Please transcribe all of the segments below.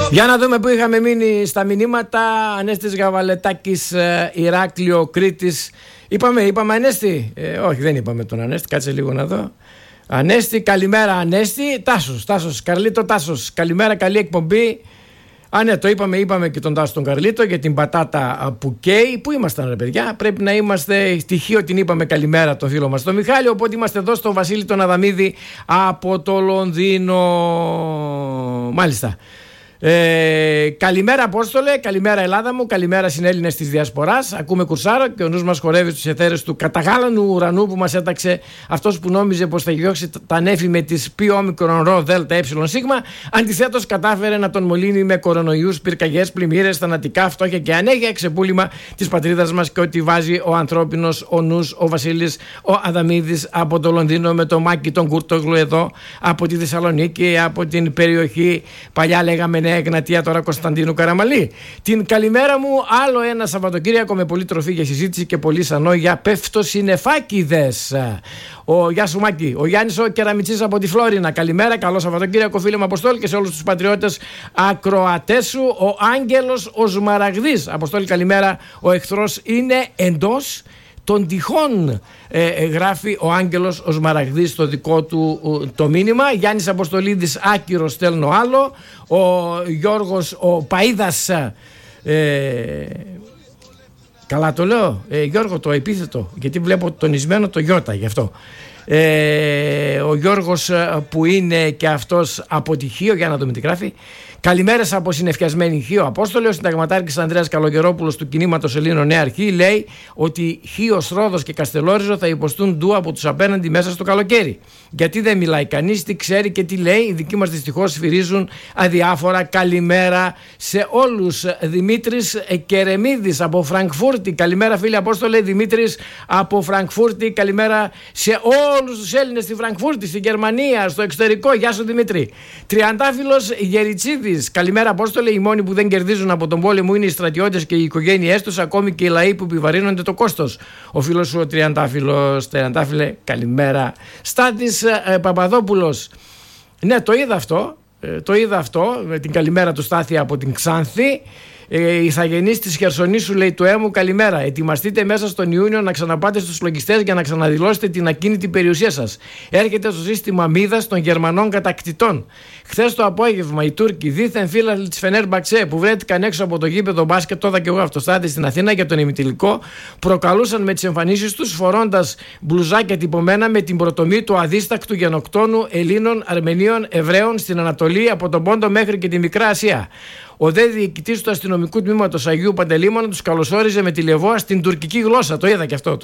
Για να δούμε που είχαμε μείνει στα μηνύματα. Ανέστης Γαβαλετάκης, Ηράκλειο, Κρήτης. Είπαμε Ανέστη. Όχι, δεν είπαμε τον Ανέστη. Κάτσε λίγο να δω. Ανέστη, καλημέρα Ανέστη. Τάσος, Καρλίτο Τάσος. Καλημέρα, καλή εκπομπή. Ναι, το είπαμε και τον Τάσο τον Καρλίτο για την πατάτα που καίει. Πού ήμασταν, ρε παιδιά? Πρέπει να είμαστε στοιχείο, την είπαμε καλημέρα το φίλο μας τον Μιχάλη. Οπότε είμαστε εδώ στον Βασίλη τον Αδαμίδη από το Λονδίνο. Μάλιστα. Καλημέρα Απόστολε, καλημέρα Ελλάδα μου, καλημέρα συνέλληνες της Διασποράς. Ακούμε Κουρσάρο και ο νους μας χορεύει στους αιθέρες του καταγάλανου ουρανού που μας έταξε αυτός που νόμιζε πως θα διώξει τα νέφη με τις πι όμικρον ρο δέλτα έψιλον σίγμα. Αντιθέτως κατάφερε να τον μολύνει με κορονοϊούς, πυρκαγιές, πλημμύρες, θανατικά, φτώχεια και ανέγεια, ξεπούλημα της πατρίδας μας και ότι βάζει ο ανθρώπινος, ο νους, ο Βασίλης, ο Αδαμίδης από το Λονδίνο με το Μάκη τον Κούρτογλου εδώ από τη Θεσσαλονίκη, από την περιοχή παλιά λέγαμε Νέα Εγνατία, τώρα Κωνσταντίνου Καραμαλή. Την καλημέρα μου, άλλο ένα Σαββατοκύριακο με πολύ τροφή για συζήτηση και πολύ σανό για πέφτοσυννεφάκηδες. Γεια σου Μάκη, ο Γιάννης ο Κεραμιτσής από τη Φλόρινα. Καλημέρα, καλό Σαββατοκύριακο φίλε μου Αποστόλη και σε όλους τους πατριώτες ακροατές σου. Ο Άγγελος ο Σμαραγδής. Αποστόλη καλημέρα, ο εχθρός είναι εντός των τυχών, γράφει ο Άγγελος ο Σμαραγδής στο δικό του το μήνυμα. Γιάννης Αποστολίδης, άκυρος στέλνω άλλο. Ο Γιώργος ο Παΐδας, καλά το λέω Γιώργο το επίθετο, γιατί βλέπω τονισμένο το γιώτα γι' αυτό. Ο Γιώργος που είναι και αυτός από τη Χίο, για να δούμε τι γράφει. Καλημέρες από συνεφιασμένη Χίο Απόστολε. Ο συνταγματάρχης Ανδρέας Καλογερόπουλος του κινήματος Ελλήνων Νέα Αρχή λέει ότι Χίος, Ρόδος και Καστελόριζο θα υποστούν ντου από τους απέναντι μέσα στο καλοκαίρι. Γιατί δεν μιλάει κανείς, τι ξέρει και τι λέει? Οι δικοί μας δυστυχώς σφυρίζουν αδιάφορα. Καλημέρα σε όλους. Δημήτρης Κερεμίδης από Φραγκφούρτη. Καλημέρα φίλε Απόστολε. Δημήτρης από Φραγκφούρτη. Καλημέρα σε όλους τους Έλληνες στη Φραγκφούρτη, στη Γερμανία, στο εξωτερικό. Γεια σου Δημήτρη. Τριαντάφυλλος Γεριτσίδης. Καλημέρα Απόστολε. Οι μόνοι που δεν κερδίζουν από τον πόλεμο είναι οι στρατιώτες και οι οικογένειές τους, ακόμη και οι λαοί που επιβαρύνονται το κόστος. Ο φίλος σου ο Τριαντάφυλλος. Τριαντάφυλλε, καλημέρα. Στάτης Παπαδόπουλος. Ναι, το είδα αυτό με την καλημέρα του Στάθη από την Ξάνθη. Η ηθαγενής της Χερσονήσου λέει του έμου καλημέρα. Ετοιμαστείτε μέσα στον Ιούνιο να ξαναπάτε στους λογιστές για να ξαναδηλώσετε την ακίνητη περιουσία σας. Έρχεται στο σύστημα μίδας των Γερμανών κατακτητών. Χθες το απόγευμα οι Τούρκοι δίθεν φίλαθλοι της Φενέρμπαξε που βρέθηκαν έξω από το γήπεδο μπάσκετ, το είδα και εγώ αυτοστάτη στην Αθήνα για τον ημιτελικό, προκαλούσαν με τις εμφανίσεις τους φορώντας μπλουζάκια τυπωμένα με την πρωτομή του αδίστακτου γενοκτόνου Ελλήνων, Αρμενίων, Εβραίων στην Ανατολή από τον Πόντο μέχρι και τη Μικρά Ασία. Ο δε διοικητής του αστυνομικού τμήματος Αγίου Παντελήμωνα τους καλωσόριζε με τη λεβόα στην τουρκική γλώσσα. Το είδα και αυτό,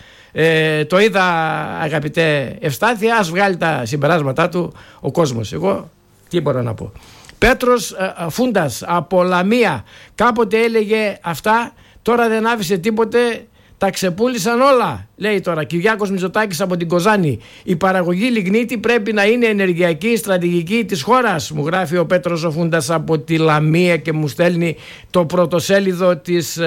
το είδα αγαπητέ Ευστάθεια. Ας βγάλει τα συμπεράσματά του ο κόσμος. Εγώ τι μπορώ να πω? Πέτρος Φούντας από Λαμία. Κάποτε έλεγε αυτά, τώρα δεν άφησε τίποτε. Τα ξεπούλησαν όλα, λέει τώρα. Κυριάκος Μητσοτάκης από την Κοζάνη. Η παραγωγή λιγνίτη πρέπει να είναι ενεργειακή στρατηγική της χώρας, μου γράφει ο Πέτρος ο Φούντας από τη Λαμία και μου στέλνει το πρωτοσέλιδο της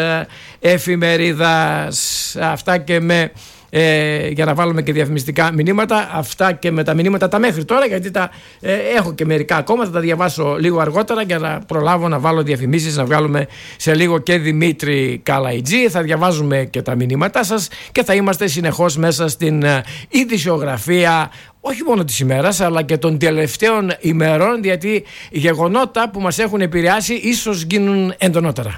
εφημερίδας. Αυτά και με... για να βάλουμε και διαφημιστικά μηνύματα. Αυτά και με τα μηνύματα τα μέχρι τώρα, γιατί τα έχω και μερικά ακόμα. Θα τα διαβάσω λίγο αργότερα για να προλάβω να βάλω διαφημίσεις, να βγάλουμε σε λίγο και Δημήτρη Καλαϊτζή. Θα διαβάζουμε και τα μηνύματά σας και θα είμαστε συνεχώς μέσα στην ειδησιογραφία, όχι μόνο της ημέρας αλλά και των τελευταίων ημερών, γιατί γεγονότα που μας έχουν επηρεάσει ίσως γίνουν εντονότερα.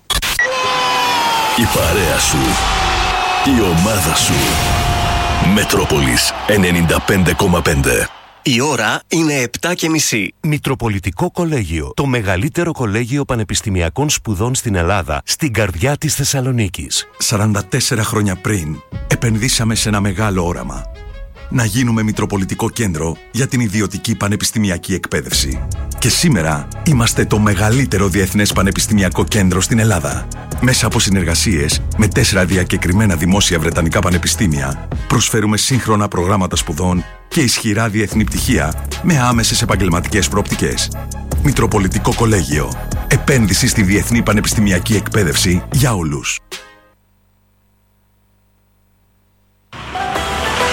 Η παρέα σου, η ομάδα σου. Μετρόπολης 95,5. Η ώρα είναι 7:30. Μητροπολιτικό Κολέγιο. Το μεγαλύτερο κολέγιο πανεπιστημιακών σπουδών στην Ελλάδα, στην καρδιά της Θεσσαλονίκης. 44 χρόνια πριν, επενδύσαμε σε ένα μεγάλο όραμα. Να γίνουμε Μητροπολιτικό Κέντρο για την ιδιωτική πανεπιστημιακή εκπαίδευση. Και σήμερα είμαστε το μεγαλύτερο διεθνές πανεπιστημιακό κέντρο στην Ελλάδα. Μέσα από συνεργασίες με 4 διακεκριμένα δημόσια βρετανικά πανεπιστήμια, προσφέρουμε σύγχρονα προγράμματα σπουδών και ισχυρά διεθνή πτυχία με άμεσες επαγγελματικές προοπτικές. Μητροπολιτικό Κολέγιο. Επένδυση στη διεθνή πανεπιστημιακή εκπαίδευση για όλους.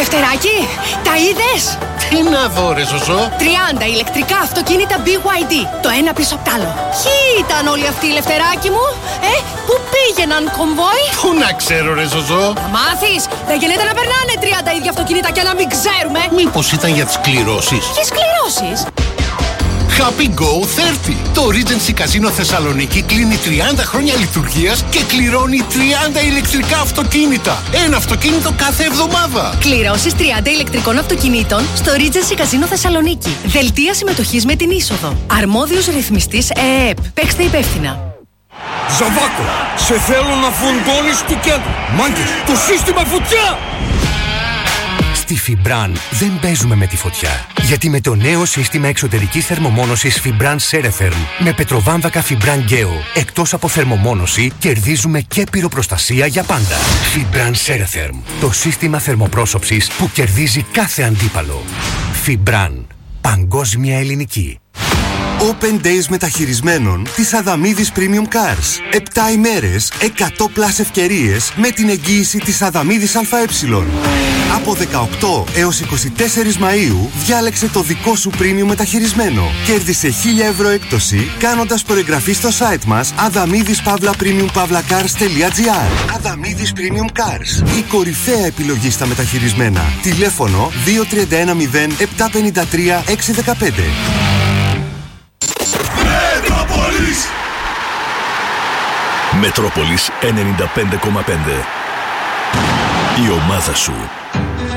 Λευτεράκη, τα είδες? Τι να δω ρε Ζωζό? 30 ηλεκτρικά αυτοκίνητα BYD, το ένα πίσω απ' τ' άλλο. Ποιοι ήταν όλοι αυτοί, Λευτεράκη μου? Πού πήγαιναν, κομβόι? Πού να ξέρω ρε Ζωζό? Θα μάθεις, δεν γίνεται να περνάνε 30 ίδια αυτοκίνητα και να μην ξέρουμε. Μήπως ήταν για τις κληρώσεις? Ποιες κληρώσεις? Happy Go 30. Το Regency Casino Θεσσαλονίκη κλείνει 30 χρόνια λειτουργίας και κληρώνει 30 ηλεκτρικά αυτοκίνητα. Ένα αυτοκίνητο κάθε εβδομάδα. Κληρώσεις 30 ηλεκτρικών αυτοκινήτων στο Regency Casino Θεσσαλονίκη. Δελτία συμμετοχής με την είσοδο. Αρμόδιος ρυθμιστής ΕΕΠ. Παίξτε υπεύθυνα. Ζαβάκο, σε θέλω να φουντώνεις του κέντρου. Μάγκες, το σύστημα φωτιά! Στη Φιμπραν δεν παίζουμε με τη φωτιά. Γιατί με το νέο σύστημα εξωτερικής θερμομόνωσης Fibran Ceretherm με πετροβάμβακα Fibran Geo, εκτός από θερμομόνωση, κερδίζουμε και πυροπροστασία για πάντα. Fibran Ceretherm, το σύστημα θερμοπρόσωψης που κερδίζει κάθε αντίπαλο. Fibran, παγκόσμια ελληνική. Open Days μεταχειρισμένων της Αδαμίδης Premium Cars. 7 ημέρες, 100 πλάς ευκαιρίες με την εγγύηση της Αδαμίδης ΑΕ. Από 18 έως 24 Μαΐου διάλεξε το δικό σου premium μεταχειρισμένο. Κέρδισε 1.000 ευρώ έκπτωση κάνοντας προεγγραφή στο site μας adamidis-premium-cars.gr. Αδαμίδης Premium Cars. Η κορυφαία επιλογή στα μεταχειρισμένα. Τηλέφωνο 2310 753 615. Μετρόπολης 95,5. Η ομάδα σου.